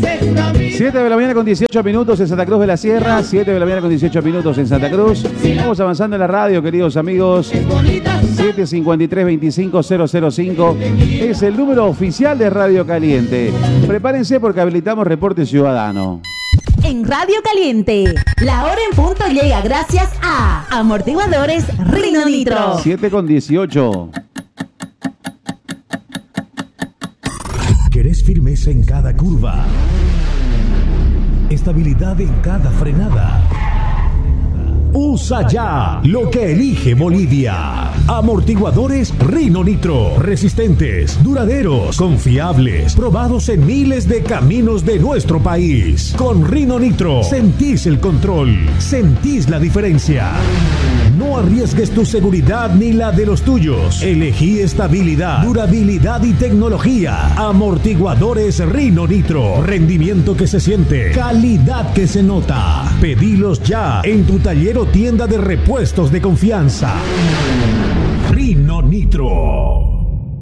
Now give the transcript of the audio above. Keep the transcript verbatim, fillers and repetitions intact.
siete de la mañana con dieciocho minutos en Santa Cruz de la Sierra. siete de la mañana con dieciocho minutos en Santa Cruz. Vamos avanzando en la radio, queridos amigos. siete cinco tres, veinticinco cero cero cinco es el número oficial de Radio Caliente. Prepárense porque habilitamos reporte ciudadano. En Radio Caliente, la hora en punto llega gracias a Amortiguadores Rino Nitro. siete con dieciocho. ¿Querés firmeza en cada curva? Estabilidad en cada frenada. Usa ya lo que elige Bolivia. Amortiguadores Rino Nitro. Resistentes, duraderos, confiables, probados en miles de caminos de nuestro país. Con Rino Nitro sentís el control, sentís la diferencia. No arriesgues tu seguridad ni la de los tuyos. Elegí estabilidad, durabilidad y tecnología. Amortiguadores Rino Nitro. Rendimiento que se siente, calidad que se nota. Pedilos ya en tu taller o tienda de repuestos de confianza. Rino Nitro.